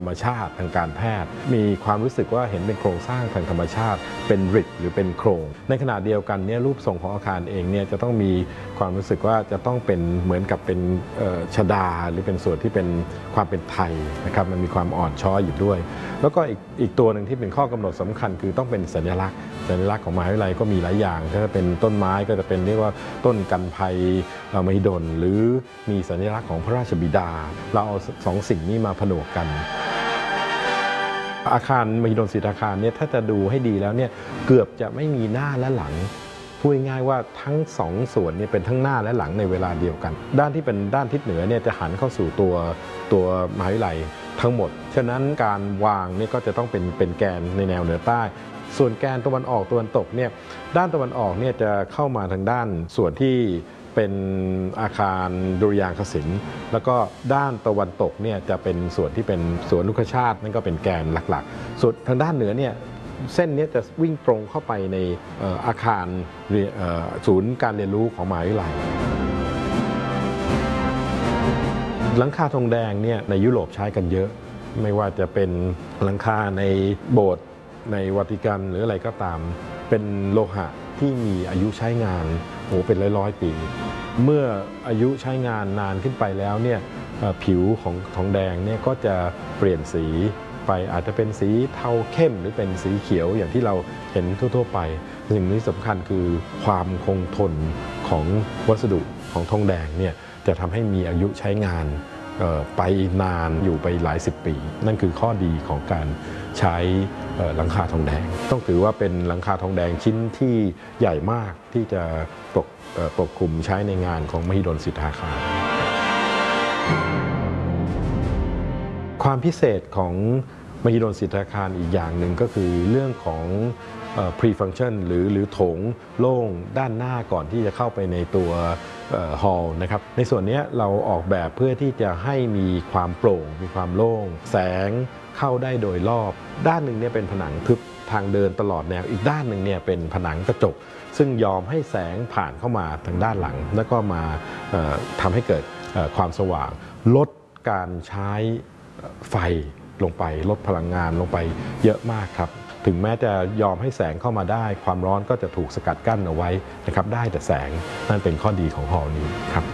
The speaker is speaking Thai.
ธรรมชาติทางการแพทย์มีความรู้สึกว่าเห็นเป็นโครงสร้างทางธรรมชาติเป็นริบหรือเป็นโครงในขณะเดียวกันเนี่ยรูปทรงของอาคารเองเนี่ยจะต้องมีความรู้สึกว่าจะต้องเป็นเหมือนกับเป็นชดาหรือเป็นส่วนที่เป็นความเป็นไทยนะครับมันมีความอ่อนช้อยอยู่ด้วยแล้วก็อีกตัวหนึ่งที่เป็นข้อกำหนดสำคัญคือต้องเป็นสัญลักษณ์ของมหาวิทยาลัยก็มีหลายอย่างถ้าเป็นต้นไม้ก็จะเป็นเรียกว่าต้นกันภัยมหิดลหรือมีสัญลักษณ์ของพระราชบิดาเราเอาสองสิ่งนี้มาผนวกกันอาคารมหิดลศิษย์อาคารเนี่ยถ้าจะดูให้ดีแล้วเนี่ยเกือบจะไม่มีหน้าและหลังพูดง่ายๆว่าทั้งสองส่วนเนี่ยเป็นทั้งหน้าและหลังในเวลาเดียวกันด้านที่เป็นด้านทิศเหนือเนี่ยจะหันเข้าสู่ตัวมหาวิทยาลัยทั้งหมดฉะนั้นการวางเนี่ยก็จะต้องเป็นแกนในแนวเหนือใต้ส่วนแกนตะวันออกตะวันตกเนี่ยด้านตะวันออกเนี่ยจะเข้ามาทางด้านส่วนที่เป็นอาคารดุริยางคศิลป์แล้วก็ด้านตะวันตกเนี่ยจะเป็นส่วนที่เป็นสวนลูกชาตินั่นก็เป็นแกนหลักๆส่วนทางด้านเหนือเนี่ยเส้นนี้จะวิ่งตรงเข้าไปในอาคารศูนย์การเรียนรู้ของมหาวิทยาลัยหลังคาทองแดงเนี่ยในยุโรปใช้กันเยอะไม่ว่าจะเป็นหลังคาในโบสถ์ในวัติกันหรืออะไรก็ตามเป็นโลหะที่มีอายุใช้งานเป็นร้อยปีเมื่ออายุใช้งานนานขึ้นไปแล้วเนี่ยผิวของทองแดงเนี่ยก็จะเปลี่ยนสีไปอาจจะเป็นสีเทาเข้มหรือเป็นสีเขียวอย่างที่เราเห็นทั่วๆไปสิ่งนี้สำคัญคือความคงทนของวัสดุของทองแดงเนี่ยจะทำให้มีอายุใช้งานไปนานอยู่ไปหลายสิบปีนั่นคือข้อดีของการใช้หลังคาทองแดงต้องถือว่าเป็นหลังคาทองแดงชิ้นที่ใหญ่มากที่จะปกคลุมใช้ในงานของมหิดลศิษย์อาคารความพิเศษของมหิดลศิษย์อาคารอีกอย่างหนึ่งก็คือเรื่องของ pre-function หรือโถงโล่งด้านหน้าก่อนที่จะเข้าไปในตัวฮอลล์นะครับในส่วนนี้เราออกแบบเพื่อที่จะให้มีความโปร่งมีความโล่งแสงเข้าได้โดยรอบด้านหนึ่งเนี่ยเป็นผนังทึบทางเดินตลอดแนวอีกด้านหนึ่งเนี่ยเป็นผนังกระจกซึ่งยอมให้แสงผ่านเข้ามาทางด้านหลังแล้วก็มาทำให้เกิดความสว่างลดการใช้ไฟลงไปลดพลังงานลงไปเยอะมากครับถึงแม้จะยอมให้แสงเข้ามาได้ความร้อนก็จะถูกสกัดกั้นเอาไว้นะครับได้แต่แสงนั่นเป็นข้อดีของหอนี้ครับ